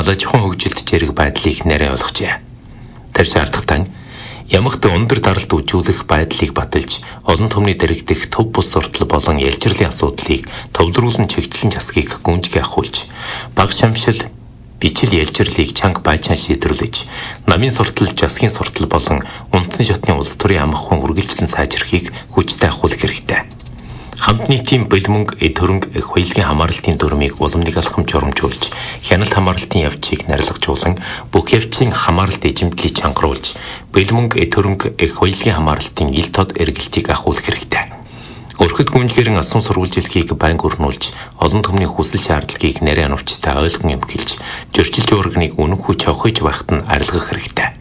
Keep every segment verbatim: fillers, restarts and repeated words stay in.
малажхан хөгжилт зэрэг байдлыг нэрээ болгожээ. Тэр шаардлагатай ямагт өндөр даралт үжүүлэх байдлыг баталж олон түмний дэрэгдэх төв бус суртал болон ялжирлын асуудлыг төвлөрүүлэн чигтлэн засгийг гүнзгий ахуулж баг шамшил бичил ялжирлыг чанга байчаан шийдвэрлэж намын суртал засгийн суртал болон үндсэн шатны улс төрийн амх хүн үргэлжлэн сайжрахыг хүчтэй ахуулах хэрэгтэй. Хамт нийтийн бэлмөнг, эд хөрөнгө, их баялагын хамаарлалтын дүрмийг уламжлалт алхам журамжуулж, хяналт хамаарлалтын явцыг нарилгажуулан, бүх явцын хамаарлалт эзэмдлийг чангаруулж, бэлмөнг, эд хөрөнгө, их баялагын хамаарлалтын ил тод эргэлтийг ахуулах хэрэгтэй. Өрхөд гүнжгэрэн асуун сурвалжилтыг байнга өрнүүлж, олон түмний хүсэл шаардлагыг нарийн нүчтэй ойлгон эмхэлж, зөрчил жуургныг үнэн хүч авахж байхад нь арилгах хэрэгтэй.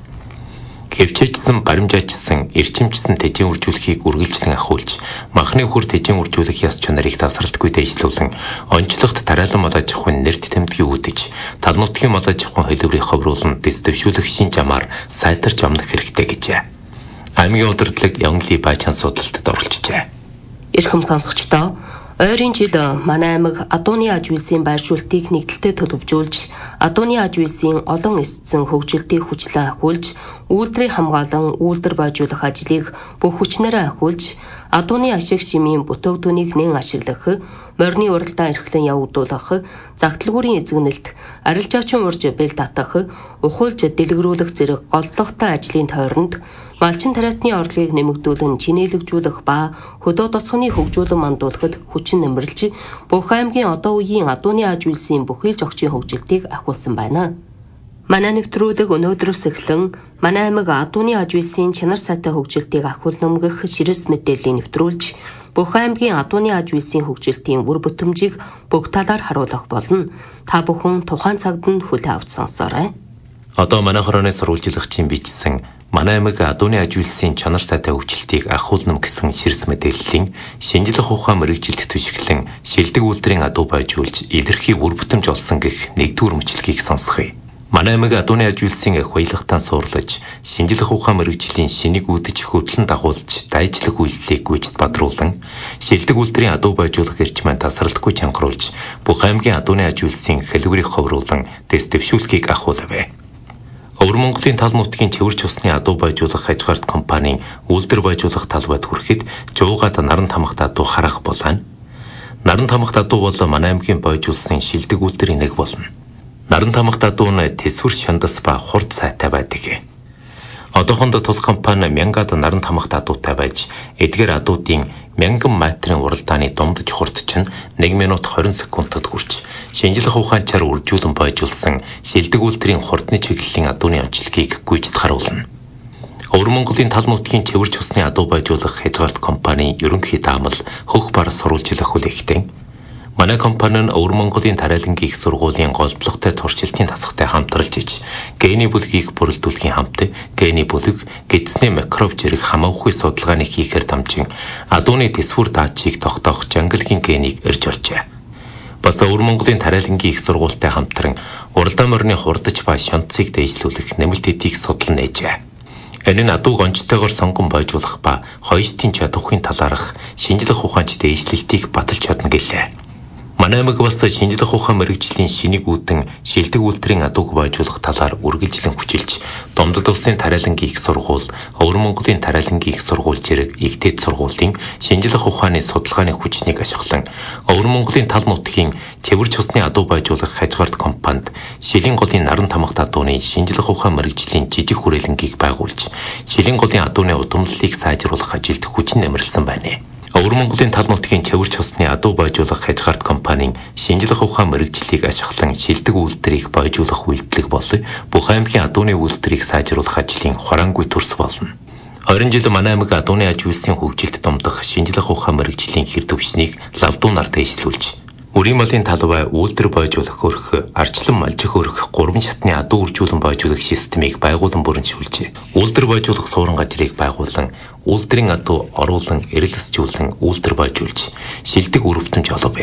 Хэвчээжсэн, баримжаачсан, эрчимчсэн тэжийн үржүүлэхийг үргэлжлэн ахуулж, махны хүр тэжийн үржүүлэх яс чанарыг тасралтгүй дэвшлүүлэн, онцлогт тариалан мал аж ахуйн нэрт тэмдгийг үүдэж, тал нутгийн мал аж ахуйн хөлбөрийг ховруулан дэс дэвшүүлэх шин замаар сайтарч амнах хэрэгтэй гэжээ. Аймгийн удирдлага Явнлын байчаан судалтад оролцжээ. Эрхэм сонсогчдоо, ойрын жил манай аймаг адууны аж үйлсийн байршуултыг нэгдэлтэй төлөвжүүлж, адууны аж үйлсийн олон эсцэн хөгжилтийг хүчлэн ахиулж, үйлдвэрийг хамгаалан үйлдвэр бойжуулах ажлыг бүх хүчнээрээ ахиулж, адууны ашиг шимийн бүтээгдэхүүнийг нэн ашиглах, морины уралдаан эрхлэн явагдуулах, загталгуурын эзэгнэлт, арилжаагчийн урж бэл татах, ухуулж дэлгэрүүлэх зэрэг голлогтой ажлын тойронд малчин тариатны орлогыг нэмэгдүүлэн чинээлэгжүүлэх ба хөдөө тосгоны хөгжүүлэн мандуулахад хүчин нэмэрлж, бүх аймгийн одоо үеийн адууны аж үйлсийн бүхий л зохицын хөгжилтийг ахиулсан байна. Манай нэвтрүүлэг өнөөдрөөс эхлэн манай аймаг адууны аж үйлсийн чанар сайтай хөгжилтийг ахиулна гэх ширээс мэдээллийг нэвтрүүлж, бүх аймгийн адууны аж үйлсийн хөгжилтийн үр бүтэмжийг бүх талаар харуулах болно. Та бүхэн тухайн цагт нь хүлээн авч сонсоорой. Одоо манай хорооны сурвалжлагчийн бичсэн манай аймаг адууны аж үйлсийн чанар сайтай хөгжилтийг ахиулна гэсэн ширээс мэдээллийн шинжлэх ухаан мэрэгжилт түшиглэн шилдэг үйлдвэрийн адуу байжуулж илэрхий үр бүтэмж олсон гэх нэгдүгээр мөчлөгийг сонсгоё. Манай аймаг адууны аж үйлсийн их баялагтаа суурлаж, шинжлэх ухаан мэрэгжлийн шинийг үүдэж хөтлөн дагуулж, дайжлах үйлдэлийг гүйцэд бадруулан, шилдэг үйлдвэрийн адуу байжуулах эрчмээ тасралтгүй чангаруулж, бүх аймгийн адууны аж үйлсийн хэлбэрийг ховруулан, дэс дэвшүүлэхийг ахиулав. Өвөр Монголын тал нутгийн цэвэрч усны адуу байжуулах хажгаарт компанийн үйлдвэр байжуулах талбайд хүрэхэд жуугаад наран тамхад адуу харах болно. Наран тамхад адуу бол манай аймгийн бойжуулсан шилдэг үйлдвэрийн нэг болно. Наран тамхад адуу нь тэсвэр шандас ба хурд сайтай байдаг. Одоохондоо тус компани мянгад наран тамхад адуутай байж, эдгээр адуудын мянган метрийн уралдааны дундаж хурд чинь нэг минут хорин секундад хүрч, шинжлэх ухаанчаар үржүүлэн бойжуулсан шилдэг үйлдвэрийн хурдны чиглэлийн адууны онцлогийг гүйцэд харуулна. Өвөр Монголын тал нутгийн цэвэрч усны адуу байжуулах хязгаарт компанийн ерөнхий даамал хөх бар сурвалжлах хүлээгтэн. Манай компани нь Өвөр Монголын тариалангийн их сургуулийн голдлоготой туршилтын тасгатай хамтралж иж, гений бүлгийг бүрэлдүүлэхийн хамт гений бүлэг, гэдэсний микроб зэрэг хамаагүй судалгааны хийхээр дамжин адууны тэсвэр даачийг тогтоох жангалгийн генийг ирж оржээ. Бас Өвөр Монголын тариалангийн их сургуультай хамтран уралдаан морины хурдч ба шонцыг дэвшлүүлэх нэмэлт эдийг судал нээжээ. Энэ нь адууг онцтойгоор сонгон бойжуулах ба хоёртын чадварын талаарх шинжлэх ухаанч дэвшлэлтийг баталж чадна гэлээ. Манай аймаг бас шинжлэх ухаан мэрэгжлийн шинийг үүдэн шилдэг үйлдвэрийн адууг бойжуулах талаар үргэлжлэн хүчилж, Домдод улсын тариалангийн их сургууль, Өвөр Монголын тариалангийн их сургууль зэрэг Игтэд сургуулийн шинжлэх ухааны судалгааны хүчнийг ашиглан Өвөр Монголын тал нутгийн цэвэрч усны адуу бойжуулах хажгаарт компанид шилийн голын наран тамхад адууны шинжлэх ухаан мэрэгжлийн жижиг хүрээлэнгийг байгуулж, шилийн голын адууны удамлалыг сайжруулах ажилд хүчин нэмэрлсэн байна. Өвөр Монголын тал нутгийн цэвэрч усны адуу бойжуулах хажгаарт компанийн шинжлэх ухаан мэрэгжлийг ашиглан шилдэг үйлдвэрийг бойжуулах үйлдэлэг бол бүх аймгийн адууны үйлдвэрийг сайжруулах ажлын хураангүй төрс болно. Ойрын жил манай аймаг адууны аж үйлсийн хөгжилд домдох шинжлэх ухаан мэрэгжлийн хэр төвшнийг лавдуунаар дэвшлүүлж, үрийн малын талбай үйлдвэр бойжуулах хөрх, арчлан малжих хөрх гурван шатны адуу үржүүлэн бойжуулах системийг байгуулан бүрэнжүүлжээ. Үйлдвэр бойжуулах суурин газрыг байгуулан, үйлдвэрийн адуу оруулан эрэлсжүүлэн үйлдвэр бойжуулж, шилдэг үр бүтэмж олов.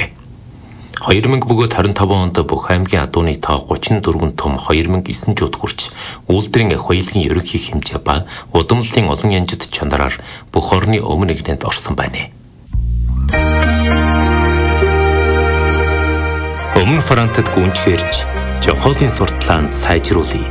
хоёр мянга двадцать пять онд бүх аймгийн адууны тоо гучин дөрвөн том хоёр мянга девять жүз хүрч, үйлдвэрийн их баялагын ерөнхий хэмжээ ба удамлалын олон янжид чанараар бүх орны өмнө нэгнэнд орсон байна. Өмнө Франтад гүнжгэрж, Жохолын сурталаанд сайжруулъя.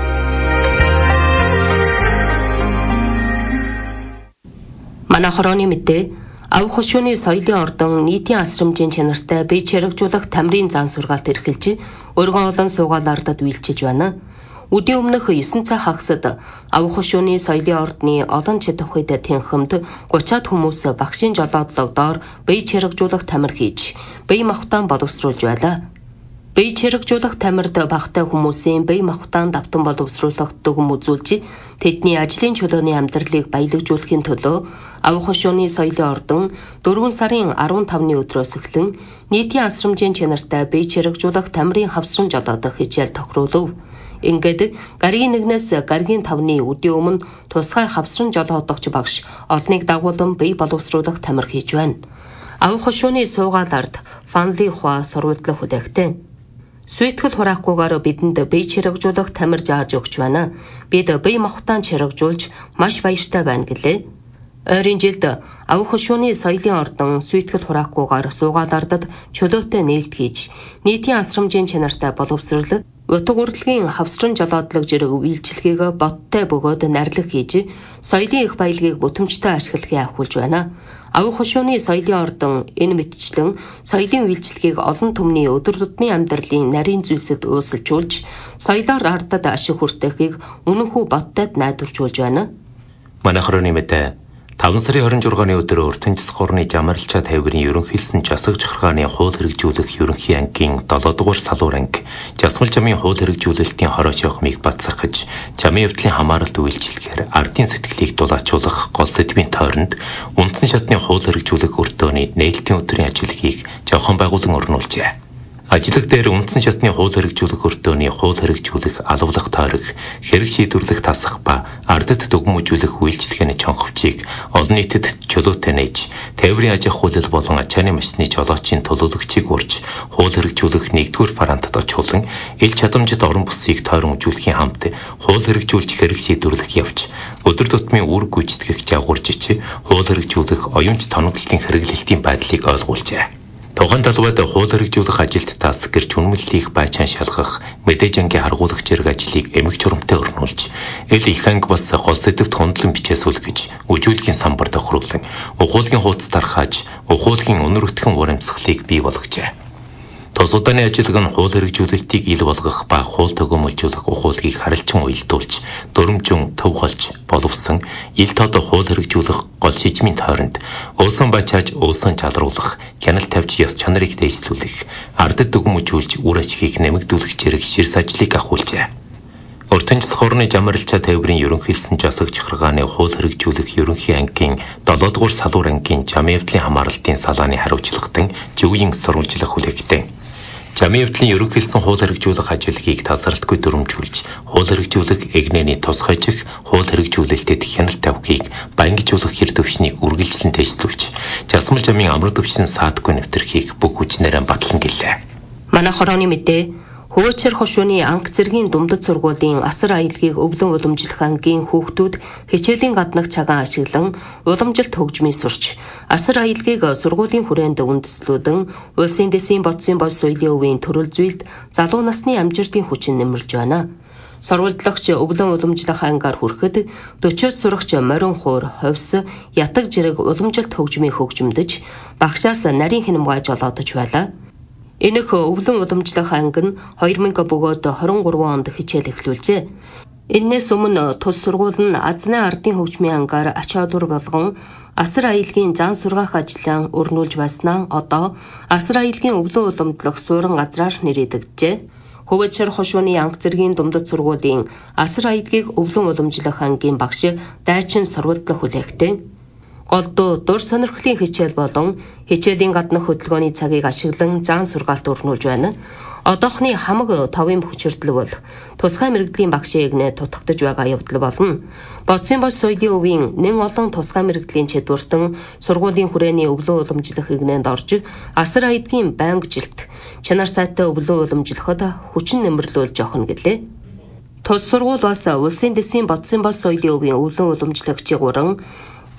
Манай хорооны мэдээ авах хошууны соёлын ордон нийтийн асрамжийн чанартай бие чирэгжүүлэх тамирын зан сургаалт эрхэлж өргөн олон суугаалардад үйлчилж байна. Үдийн өмнөх есөн цаг хагасад авах хошууны соёлын ордны олон чадвархүйд тэнхэмд гучаад хүмүүс багшийн жолоодлогдоор бие чирэгжүүлэх тамир хийж бие махбодоо боловсруулж байлаа. Бие чирэгжүүлэх тамирд багтай хүмүүсийн бие махбодоо давтан боловсруулах дүгм үзүүлж тэдний ажлын чөлөөний амьдралыг баялагжуулахын төлөө авах хошууны соёлын ордон дөрвөн сарын арван тавны өдрөөс эхлэн нийтийн асрамжийн чанартай бие чирэгжүүлэх тамирын хавсран жолоодох хичээл тохируулв. Ингээд гаригийн нэгнээс гаригийн тавны үдийн өмнө тусгай хавсран жолоодогч багш олныг дагуулan бие боловсруулах тамир хийж байна. Авах хошууны суугаалард Фанли Хуа сурвалжлах хүлээгтэй. Сүйтгэл хураахгүйгээр бидэнд бие чирэгжүүлэх тамир зааж өгч байна. Бид бие махбодоо чирэгжүүлж маш баяртай байна гэлээ. Ойрын жилд авах хошууны соёлын ордон сүйтгэл хураахгүйгээр суугаалардад чөлөөтэй нээлт хийж нийтийн асрамжийн чанартай боловсруулалт утга урлагийн хавсран жолоодлого зэрэг үйлчлэгийг бодтой бөгөөд нарилга хийж соёлын их баялагийг бүтэмжтэй ашиглахыг ахиулж байна. Авах хошууны соёлын ордон энэ мэтчлэн соёлын үйлчлэгийг олон түмний өдөр тутмын амьдралын нарийн зүйлсэд өөрсөлжүүлж соёлоор ардад ашиг хүртэхийг үнэнхүү бодтойд найдваржуулж байна. Манай хорооны мэдээ таван сарын хорин жургааны өдөр Өртөнчс гурны Жамаралчаа тайврын ерөнхийлсөн засаг захиргааны хууль хэрэгжүүлэх ерөнхий ангийн долоо дугаар салуур анги Жасмал жамын хууль хэрэгжүүлэлтийн хорооч явахмыг бацсахж жамын явдлын хамааралд үйлчлэхээр ардын сэтгэлийг дулаачуулах гол сэдвийн тойронд үндсэн шатны хууль хэрэгжүүлэх өртөөний нээлтийн өдрийн ажиллагааг зохион байгуулан орнуулжээ. Ажлаг дээр үндсэн шатны хууль хэрэгжүүлэх өртөөний хууль хэрэгжүүлэх, алуулах тойрог, хэрэг шийдвэрлэх тасах ба ардад дүгм үзүүлэх үйлчилгээний чонховчийг олон нийтэд чөлөөтэй нээж, тээврийн аж ахуй хууль болон ачааны машины жолоочийн төлөөлөгчийг урьж, хууль хэрэгжүүлэх нэгдүгээр фарантад очуулан, ил чадамжид орон бүсийг тойрон үзүүлэхийн хамт хууль хэрэгжүүлж хэрэг шийдвэрлэх явж, өдөр тутмын үүрэг гүйцэтгэх жагууржич, хууль хэрэгжүүлэх оюунч тоноглолтын хэрэглэлтийн байдлыг ойлгуулжээ. Тухайн талбайд хууль хэрэгжүүлэх ажилд тас гэрч үнэмлэлийг байчаан шалгах, мэдээж ангийн харгуулагч зэрэг ажлыг эмэг журамтай өрнүүлж, ил их анги бас гол сэдвт хөндлөн бичээсүүлгэж, үжүүлгийн самбар тохируулан, ухуулгийн хуудас тархааж, ухуулгийн өнөр өтгөн урамсгалыг бий болгожээ. Тус удааны ажиллаг нь хууль хэрэгжүүлэлтийг ил болгох ба хууль төгөөмөлжүүлэх ухуулгийг харилцан уялдуулж, дөрмжин төв холж боловсон ил тод хууль хэрэгжүүлэх гол шижмийн тойронд өөсөн бачааж өөсөн чалруулах, хяналт тавьж яс чанарыг дээшлүүлэх, ардад дүгм үзүүлж үр ачгийг нэмэгдүүлэх зэрэг ширс ажлыг ахуулжээ. Өртөнчс гурны Жамаралчаа тайврын ерөнхийлсөн засаг захиргааны хууль хэрэгжүүлэх ерөнхий ангийн долоо дугаар салуур ангийн жамын явдлын хамааралтын салааны хариуцлагатан живийн сурвалжлах хүлээгтэй. Жамын явдлын ерөнхийлсөн хууль хэрэгжүүлэх ажиллагааг тасралтгүй дүрмжүүлж, хууль хэрэгжүүлэх эгнээний тусгайжих, хууль хэрэгжүүлэлтэд хяналт тавихыг баянгижуулах хэр төвшнийг үргэлжлэн тэжлүүлж, Жасмал жамын амар төвшин саадгүй нэвтрхийг бүх хүчнээрээ батлан гэлээ. Манай хорооны мэдээ Хөвөчөр хошууны анги зэргийн думдад сургуулийн асар аяллыг өвлөн уламжлах ангийн хүүхдүүд хичээлийн гаднах цагаан ашиглан уламжилт хөгжмийг сурч асар аяллыг сургуулийн хүрээнд үндэслүүлэн улсын дэсийн бодсын бос соёлын өвийн төрөл зүйлд залуу насны амжилтын хүчин нэмэрлж байна. Сурвалжлагч өвлөн уламжлах ангиар хүрэхэд дөчөөс сурагч морин хуур ховс ятаг зэрэг уламжилт хөгжмийг хөгжмөдөж багшаас нарийн хинамгаа жолоодож байлаа. Энэх өвлөн уламжлах анги нь хоёр мянга бөгөөд хорин гурван онд хичээл эхлүүлжээ. Энээс өмнө тус сургууль нь Азны ардын хөгжмийн ангиар ач холбогдол болгон асар аялгийн зан сургаах ажлаа өрнүүлж байснаа одоо асар аялгийн өвлөн уламжлах суурин газраар нэрийдэгджээ. Хөвөчөр хошууны анги зэргийн думдад сургуулийн асар аялгийг өвлөн уламжлах ангийн багш дайчин сурвалжлах хүлээгтэй. Голдуу дур сонирхлын хичээл болон хичээлийн гаднах хөдөлгөөний цагийг ашиглан зан сургаалт өрнүүлж байна. Одоохны хамаг товын хүчирдэл бол тусгай мэрэгдлийн багшийн эгнээ тутагдж байгаа явдал болно. Бодсын бос соёлын өвийн нэн олон тусгай мэрэгдлийн чадвартан сургуулийн хүрээний өвлөн уламжлах эгнээнд орж асар аядгийн байнга жилт чанар сайтай өвлөн уламжлахад хүчин нэмэрлүүлж охно гэлээ. Тус сургууль бас улсын дэсийн бодсын бос соёлын өвийн өвлөн уламжлагчийг уран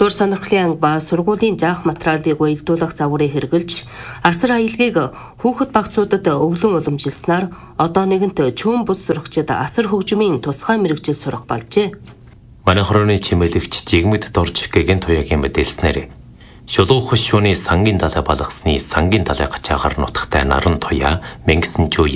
дур сонирхлын анги ба сургуулийн заах материалыг уялдуулах загварыг хэрэгжилж асар аялгийг хүүхэд багцуудад өвлөн уламжилснаар одоо нэгэнт чөөн бус сурагчид асар хөгжмийн тусгай мэрэгжил сурах болжээ. Манай хорооны чимээлэгч Жигмэд Дорж гэгэн туяагийн мэдээлснээр шулуу хос шууны сангийн далай балгасны сангийн далай гачаагаар нутагтай наран туяа 천구백구십오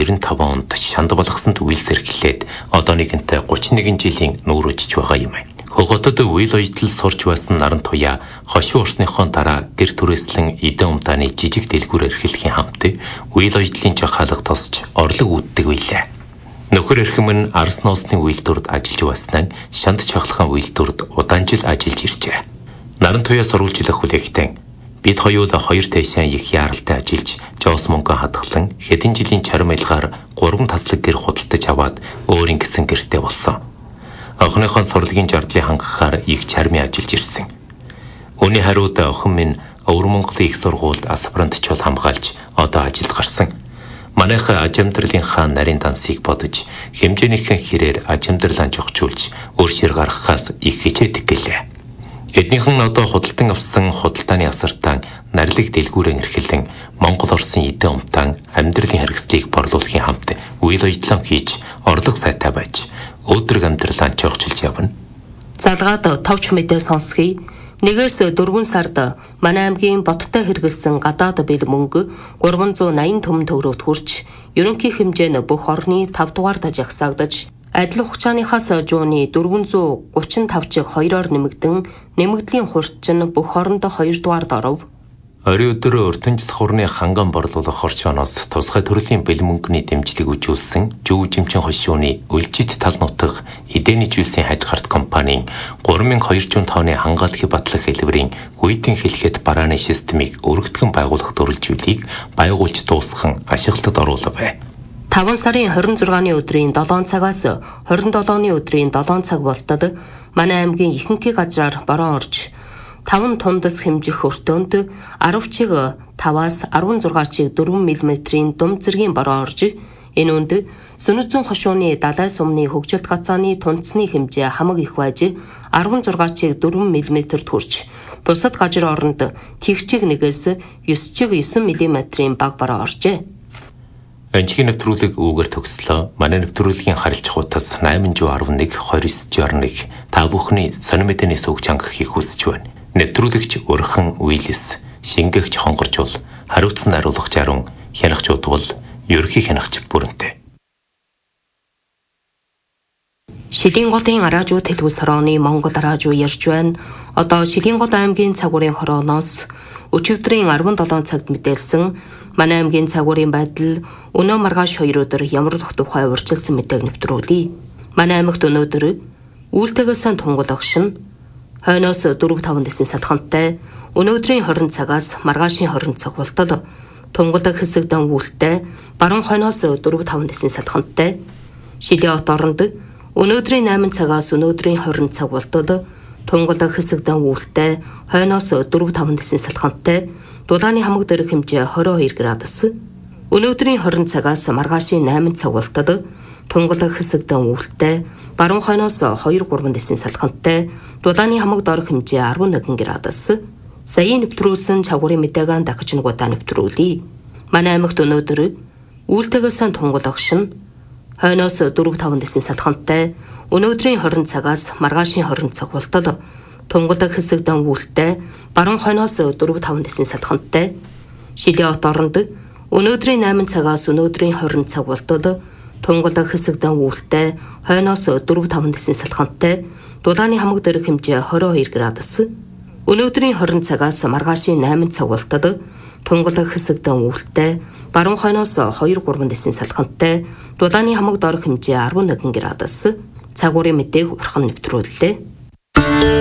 онд шанд болгосонд үйлсэрхлээд одоо нэгэнтээ гучин нэгэн жилийн нүүрөжж байгаа юм. Хоготод үйл оёдол сурч байсан наран туяа хошуу орсныхон дараа гэр түрээслэн эдэн умдааны жижиг дэлгүүр эрхлэхийн хамт үйл оёдлын жахаалга тосч орлог үүддэг билээ. Нөхөр эрхэм нь арс ноосны үйлдвэрт ажиллаж байснаа шанд чахлахын үйлдвэрт удаан жил ажиллаж иржээ. Наран туяа сурвалжлах хүлээгтэн бид хоёулаа хоёр тэшэн их яаралтай ажиллаж жоос мөнгө хадгалан хэдэн жилийн чарам ялгаар гурван таслаг гэр худалдаж аваад өөрийн гэсэн гэртээ болсон. Охиныхон сурлыгийн жардлыг хангахаар их чармын ажиллаж ирсэн. Үүний хариуд охин минь Өвөр Монголын их сургуульд аспирантчул хамгаалж одоо ажилд гарсан. Манайхаа аж амьдралынхаа нарийн дансыг бодож хэмжээнийхэн хэрээр аж амьдралаа жогчулж өөр шир гаргахаас их хичээдэг гэлээ. Эднийхэн одоо худалдан авсан худалдааны асартан нарилэг дэлгүүрэн эрхлэн Монгол Орсын эдэн умтан амьдралын хэрэгслийг борлуулахын хамт үйл оёдлоо хийж орлого сайтай байж өдрөг амьдралаа жогчилж явна. Залгаад товч мэдээ сонсхий. Нэгээс дөрвөн сард манай аймгийн боттой хэрэгэлсэн гадаад бэл мөнгө гурван зуун найман төмөн төгрөгт хүрч ерөнхий хэмжээ нь бүх орны тав дугаард жагсаагдаж адил хугацааныхаас жууны дөрвөн зуун гучин тав чиг хоёроор нэмэгдэн нэмэгдлийн хурц нь бүх оронд хоёр дугаард оров. Орой өдөр өртөнч сахурны ханган борлуулах орчооноос тусгай төрлийн бэлмөнгөний дэмжлэг үзүүлсэн Жүв жимчин хошууны Үлжид тал нутаг эдээний жүүлсийн хажгарт компанийн гурван мянган хоёрчуун тонны хангааллын батлах хэлбэрийн гүйтэн хэлхэд барааны системийг өргөдгөн байгуулах төрөлжүүлийг байгуулж дуусган ашиглалтад оруулав. таван сарын хорин зургааны өдрийн долоон цагаас хорин долооны өдрийн долоон цаг болтод манай аймгийн ихэнх газраар бороо орж таван тундас хэмжих өртөөнд арав чиг таваас арван зургаан чиг дөрвөн миллиметрийн дум зэргийн бороо орж энэ үнд Сүнэзэн хошууны далай сумны хөгжилт гацааны тунцны хэмжээ хамаг их байж арван зургаан чиг дөрвөн миллиметрт хүрч бусад газар оронд тэгчиг нэгээс ёс чиг есөн миллиметрийн баг бороо оржээ. Анчгийн нэвтрүүлэг үүгээр төгслөө. Манай нэвтрүүлгийн харилцах хутас найман жуу арван нэг хоёр девять шестьдесят нэг та бүхний сонир мэдээний сүг чангахыг хүсэж байна. Нэвтрүүлэгч Урхан Уиллис, шингээгч Хонгоржул, хариуцсан хариулах жарун, хянагч удвал, ерөнхий хянагч бүрэнтэй. Шилийн голын араажуу тэлбэс хорооны Монгол араажуу ярьж байна. Одоо Шилийн гол аймгийн цагуурын хорооноос өчигдрийн арван долоон цагт мэдээлсэн манай аймгийн цагуурын байдал өнөө маргааш хоёр өдөр ямарлах тухай урьдчилсан мэдээг нэвтрүүлье. Манай аймагт өнөөдөр үйлдэгээс тунгал огшин хойноос дөрвөн таван дэсийн сатхантай өнөөдрийн хорин цагаас маргаашийн хорин цаг болтол тунгалаг хэсэгдэн үйлдэлтэй баруун хойноос дөрвөн таван дэсийн сатхантай Шилийн хот оронд өнөөдрийн найман цагаас өнөөдрийн хорин цаг болтол тунгалаг хэсэгдэн үйлдэлтэй хойноос дөрвөн таван дэсийн сатхантай дулааны хамаг дээрх хэмжээ двадцать two градус. Өнөөдрийн хорин цагаас маргаашийн найман цаг болтол тунгалаг хэсэгдэн үйлдэлтэй баруун хойноос two тhree дэсийн салхантай дулааны хамаг доорх хэмжээ eleven градус. Саяын нэвтрүүлсэн цагуурын мэдээгээ дахиж нэгудаа нэвтрүүлье. Манай аймагт өнөөдөр үйлдэгээс тунгалаг шин хойноос four five дэсийн салхантай өнөөдрийн хорин цагаас маргаашийн хорин цаг болтол тунгалаг хэсэгдэн үйлдэлтэй баруун хойноос four five дэсийн салхантай Шилийн хот оронд өнөөдрийн найман цагаас өнөөдрийн хорин цаг болтол тунгалаг хэсэгдэн үйлдэлтэй хойноос four five дэсийн салхантай дулааны хамаг дээрх хэмжээ twenty-two градус. Өнөөдрийн хорин цагаас маргаашийн найман цаг болтол тунгалаг хэсэгдэн үйлдэлтэй баруун хойноос two three дэсийн салхантай дулааны хамаг доорх хэмжээ eleven градус. Цагуурын мэдээг урхан нэвтрүүллээ.